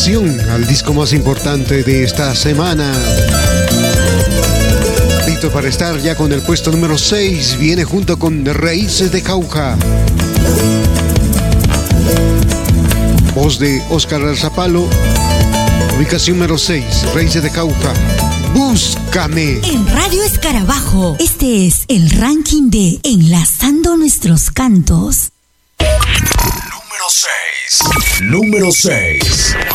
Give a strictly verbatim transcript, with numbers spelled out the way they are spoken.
ubicación al disco más importante de esta semana. Listo para estar ya con el puesto número seis. Viene junto con Raíces de Cauca. Voz de Óscar Alzapalo. Ubicación número seis, Raíces de Cauca. Búscame. En Radio Escarabajo, este es el ranking de Enlazando Nuestros Cantos. Número seis. Número seis.